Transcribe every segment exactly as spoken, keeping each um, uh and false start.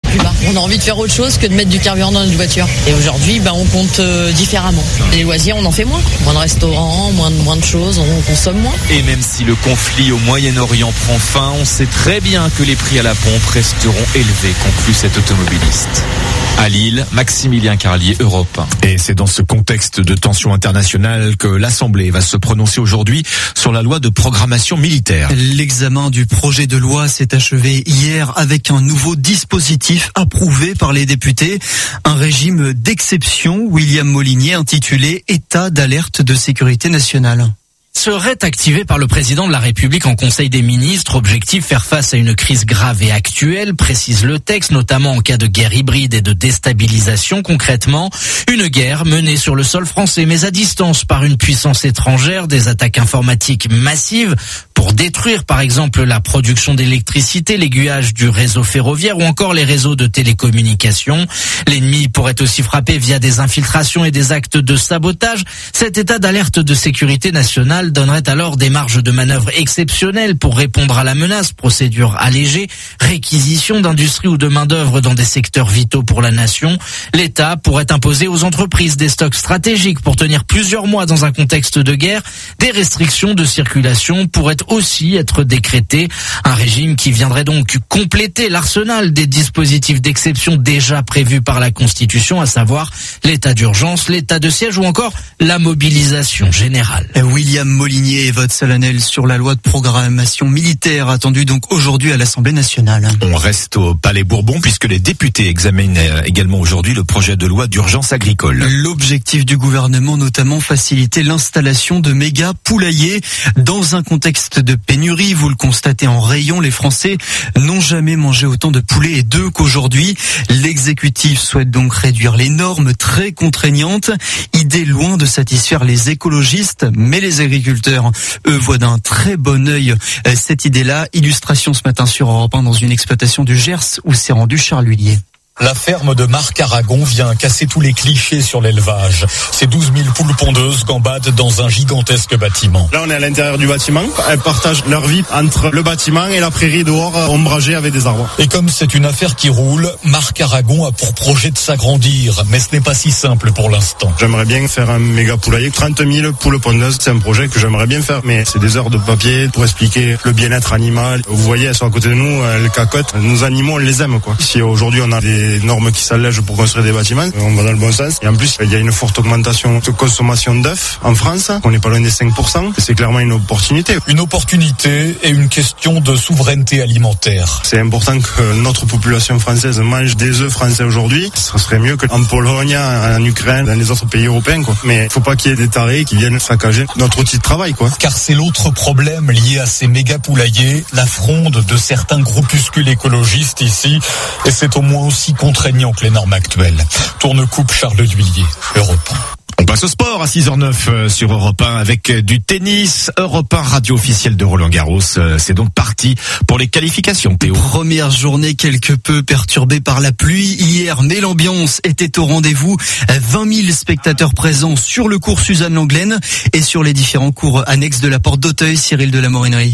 plus bas. On a envie de faire autre chose que de mettre du carburant dans notre voiture. Et aujourd'hui, ben, on compte euh, différemment. Les loisirs, on en fait moins. Moins de restaurants, moins de, moins de choses, on consomme moins. Et même si le conflit au Moyen-Orient prend fin, on sait très bien que les prix à la pompe resteront élevés, conclut cet automobiliste. À Lille, Maximilien Carlier, Europe un. Et c'est dans ce contexte de tension internationale que l'Assemblée va se prononcer aujourd'hui sur la loi de programmation militaire. L'examen du projet de loi s'est achevé hier avec un nouveau dispositif approuvé par les députés. Un régime d'exception, William Molinier, intitulé « État d'alerte de sécurité nationale ». Serait activé par le président de la République en Conseil des ministres. Objectif, faire face à une crise grave et actuelle, précise le texte, notamment en cas de guerre hybride et de déstabilisation. Concrètement, une guerre menée sur le sol français, mais à distance par une puissance étrangère, des attaques informatiques massives pour détruire par exemple la production d'électricité, l'aiguillage du réseau ferroviaire ou encore les réseaux de télécommunications. L'ennemi pourrait aussi frapper via des infiltrations et des actes de sabotage. Cet état d'alerte de sécurité nationale donnerait alors des marges de manœuvre exceptionnelles pour répondre à la menace, procédure allégée, réquisition d'industrie ou de main-d'œuvre dans des secteurs vitaux pour la nation. L'État pourrait imposer aux entreprises des stocks stratégiques pour tenir plusieurs mois dans un contexte de guerre. Des restrictions de circulation pourraient aussi être décrétées. Un régime qui viendrait donc compléter l'arsenal des dispositifs d'exception déjà prévus par la Constitution, à savoir l'état d'urgence, l'état de siège ou encore la mobilisation générale. William Molinier et vote solennel sur la loi de programmation militaire attendue donc aujourd'hui à l'Assemblée nationale. On reste au Palais Bourbon puisque les députés examinent également aujourd'hui le projet de loi d'urgence agricole. L'objectif du gouvernement, notamment faciliter l'installation de méga poulaillers dans un contexte de pénurie. Vous le constatez en rayon, les Français n'ont jamais mangé autant de poulets et d'œufs qu'aujourd'hui. L'exécutif souhaite donc réduire les normes très contraignantes. Idée loin de satisfaire les écologistes, mais les agriculteurs, eux, voient d'un très bon œil cette idée-là. Illustration ce matin sur Europe un dans une exploitation du Gers où s'est rendu Charles Huillier. La ferme de Marc Aragon vient casser tous les clichés sur l'élevage. Ces douze mille poules pondeuses gambadent dans un gigantesque bâtiment. Là, on est à l'intérieur du bâtiment. Elles partagent leur vie entre le bâtiment et la prairie dehors, ombragée avec des arbres. Et comme c'est une affaire qui roule, Marc Aragon a pour projet de s'agrandir. Mais ce n'est pas si simple pour l'instant. J'aimerais bien faire un méga poulailler. trente mille poules pondeuses, c'est un projet que j'aimerais bien faire. Mais c'est des heures de papier pour expliquer le bien-être animal. Vous voyez, elles sont à côté de nous, elles cacotent. Nos animaux, on les aime, quoi. Si aujourd'hui, on a des normes qui s'allègent pour construire des bâtiments, on va dans le bon sens. Et en plus, il y a une forte augmentation de consommation d'œufs en France. On n'est pas loin des cinq pour cent. C'est clairement une opportunité. Une opportunité et une question de souveraineté alimentaire. C'est important que notre population française mange des œufs français aujourd'hui. Ce serait mieux qu'en Pologne, en Ukraine, dans les autres pays européens, quoi. Mais il faut pas qu'il y ait des tarés qui viennent saccager notre outil de travail, quoi. Car c'est l'autre problème lié à ces méga poulaillers, la fronde de certains groupuscules écologistes ici. Et c'est au moins aussi contraignant que les normes actuelles. Tourne-coupe Charles Huillier, Europe un. On passe au sport à six heures zéro neuf sur Europe un avec du tennis. Europe un, radio officielle de Roland Garros. C'est donc parti pour les qualifications, Théo. Première journée quelque peu perturbée par la pluie hier, mais l'ambiance était au rendez-vous. vingt mille spectateurs présents sur le cours Suzanne Lenglen et sur les différents cours annexes de la Porte d'Auteuil, Cyril de la Morinerie.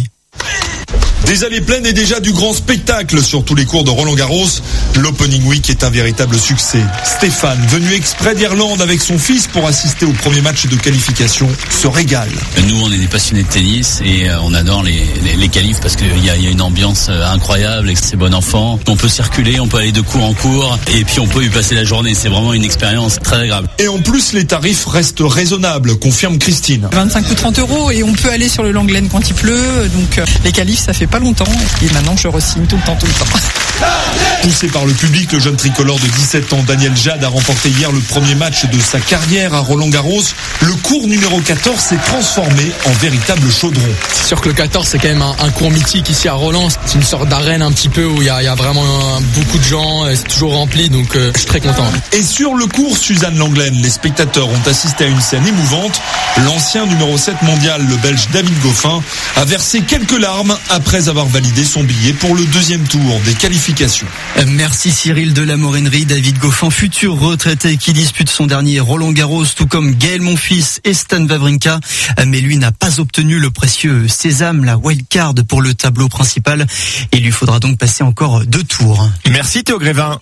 Des allées pleines et déjà du grand spectacle sur tous les cours de Roland-Garros. L'Opening Week est un véritable succès. Stéphane, venu exprès d'Irlande avec son fils pour assister au premier match de qualification, se régale. Nous, on est des passionnés de tennis et on adore les, les, les qualifs parce qu'il y a, y a une ambiance incroyable et que c'est bon enfant. On peut circuler, on peut aller de cours en cours et puis on peut y passer la journée. C'est vraiment une expérience très agréable. Et en plus, les tarifs restent raisonnables, confirme Christine. vingt-cinq ou trente euros et on peut aller sur le Lenglen quand il pleut. Donc les qualifs, ça fait pas longtemps et maintenant je re-signe tout le temps, tout le temps. Poussé par le public, le jeune tricolore de dix-sept ans, Daniel Jade, a remporté hier le premier match de sa carrière à Roland-Garros. Le cours numéro quatorze s'est transformé en véritable chaudron. C'est sûr que le quatorze, c'est quand même un, un cours mythique ici à Roland. C'est une sorte d'arène un petit peu où il y a, y a vraiment un, beaucoup de gens, c'est toujours rempli, donc euh, je suis très content. Et sur le cours Suzanne Lenglen, les spectateurs ont assisté à une scène émouvante. L'ancien numéro sept mondial, le Belge David Goffin, a versé quelques larmes après avoir validé son billet pour le deuxième tour des qualifications. Merci Cyril de la Morinerie. David Goffin, futur retraité qui dispute son dernier Roland-Garros, tout comme Gaël Monfils et Stan Wawrinka. Mais lui n'a pas obtenu le précieux sésame, la wildcard pour le tableau principal. Il lui faudra donc passer encore deux tours. Merci Théo Grévin.